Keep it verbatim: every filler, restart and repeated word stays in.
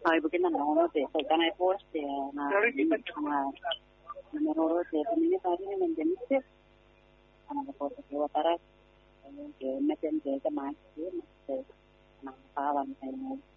Ay, porque no, no te tocan el poste, na, na, menurut saya ini tadi menjadi anak kota Jawa Barat, que meten ke masjid, na kawan saya